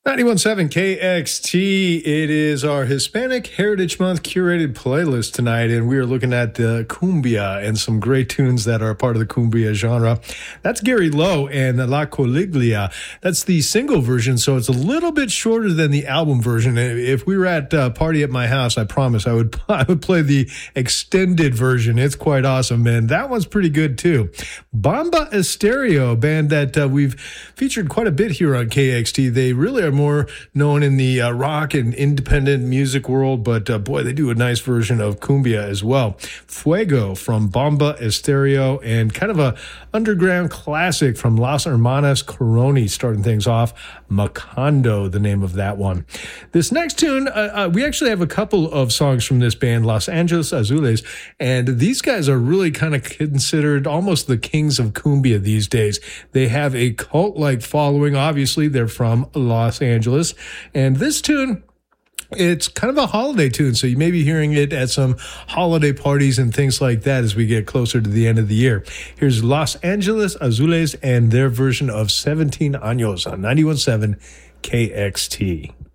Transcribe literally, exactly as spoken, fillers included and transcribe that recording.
ninety-one point seven K X T. It is our Hispanic Heritage Month curated playlist tonight, and we are looking at the cumbia and some great tunes that are part of the cumbia genre. That's Gary Lowe and La Coliglia. That's the single version, so it's a little bit shorter than the album version. If we were at a party at my house, I promise I would I would play the extended version. It's quite awesome, and that one's pretty good too. Bomba Estéreo, a band that uh, we've featured quite a bit here on K X T. They really are more known in the uh, rock and independent music world, but uh, boy, they do a nice version of cumbia as well. Fuego from Bomba Estéreo, and kind of a underground classic from Las Hermanas Coroni, starting things off. Macondo, the name of that one. This next tune, uh, uh, we actually have a couple of songs from this band, Los Angeles Azules, and these guys are really kind of considered almost the kings of cumbia these days. They have a cult-like following. Obviously, they're from Los Angeles, and this tune, it's kind of a holiday tune, so you may be hearing it at some holiday parties and things like that as we get closer to the end of the year. Here's Los Angeles Azules and their version of seventeen Años on ninety-one point seven K X T.